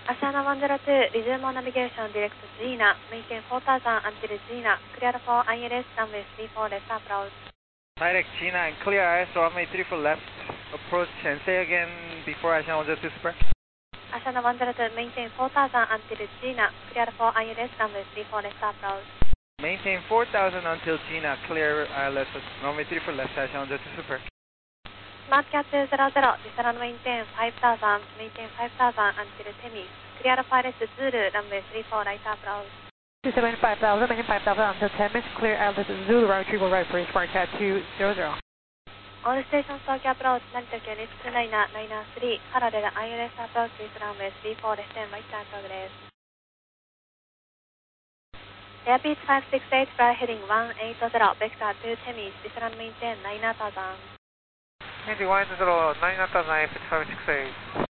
Asana 102, resume on navigation direct to Gina, maintain 4000 until Gina, clear for ILS runway 34 left approach. Direct Gina and clear IS runway 34 left approach, and say again before Asana 102 super. Asana 102, maintain 4000 until Gina, clear for ILS runway 34 left approach. Maintain 4000 until Gina, clear ILS runway 34 left, Asana 102 super. Smart Cat 200, descend maintain 5000, maintain 5000 until Temis, clear for ILS Zulu runway 34 right approach. 275,000, maintain 5,000 until Temis, clear ILS Zulu, round retrieval right for Smart Cat 200. All stations Tokyo approach, Narita risk 993, parallel ILS approach is runway 34 left and right turn progress. Airbus 568, fly heading 180, vector 2 Temis, descend maintain 9000. Heading 180, 9000, 568.